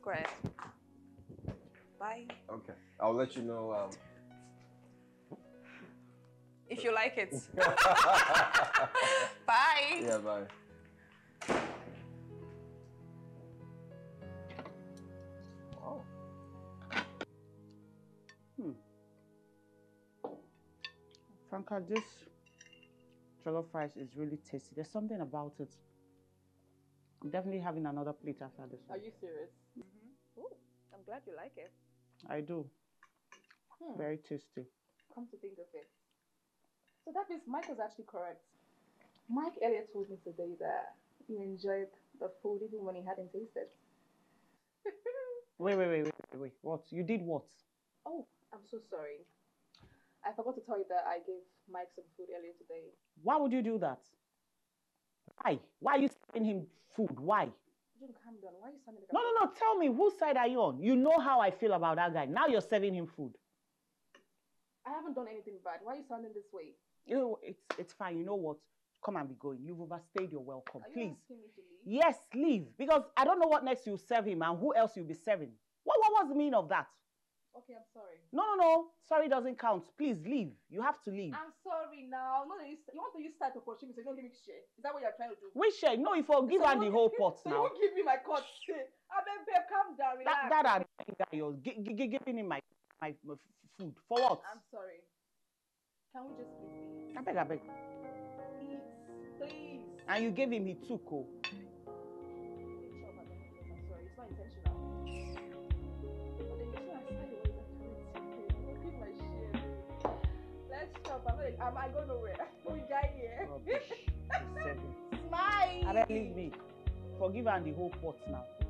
Go ahead. Bye. Okay. I'll let you know. If you like it. Bye. Yeah, bye. Oh. Franca, this jollof rice is really tasty. There's something about it. I'm definitely having another plate after this one. Are you serious? Ooh, I'm glad you like it. I do. Very tasty. Come to think of it. So that means Mike was actually correct. Mike earlier told me today that he enjoyed the food even when he hadn't tasted. Wait. What? You did what? Oh, I'm so sorry. I forgot to tell you that I gave Mike some food earlier today. Why would you do that? Why? Why are you serving him food? Why? June, calm down. Why are you sounding like No. Tell me, whose side are you on? You know how I feel about that guy. Now you're serving him food. I haven't done anything bad. Why are you sounding this way? You know, it's fine. You know what? Come and be going. You've overstayed your welcome. Are you Please. asking me to leave? Yes, leave. Because I don't know what next you serve him and who else you'll be serving. What was the meaning of that? Okay, I'm sorry. No. Sorry doesn't count. Please leave. You have to leave. I'm sorry now. No, you want to use start opportunity, so you don't give me share. Is that what you're trying to do? Which share? No, you forgive her the whole pot So now. you won't give me my cut. I beg, babe, calm down, relax. That annoying guy, you're giving him my food. For what? I'm sorry. Can we just please eat? I beg. Eat, please. And you gave him, he took. Oh. I'm sorry, it's not intentional. But then you see, I started the way that give my share. Let's stop. I go nowhere. We die here. Rubbish. 7. Smile. I beg, leave me. Forgive her the whole pot now.